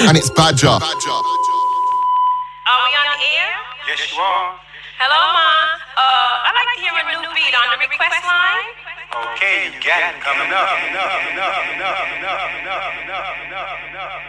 and it's Badger. Are we on the air? Yes, you are. Hello, Ma. I'd like to hear a new beat on the request line. Okay, you got it coming up.